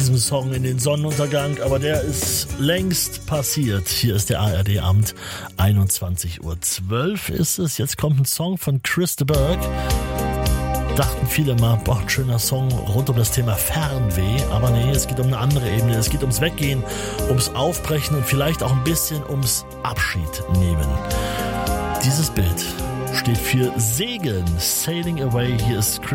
diesem Song in den Sonnenuntergang, aber der ist längst passiert. Hier ist der ARD-Abend, 21:12 Uhr ist es. Jetzt kommt ein Song von Chris de Burgh. Dachten viele mal, boah, ein schöner Song rund um das Thema Fernweh, aber nee, es geht um eine andere Ebene. Es geht ums Weggehen, ums Aufbrechen und vielleicht auch ein bisschen ums Abschied nehmen. Dieses Bild steht für Segeln, Sailing Away. Hier ist Chris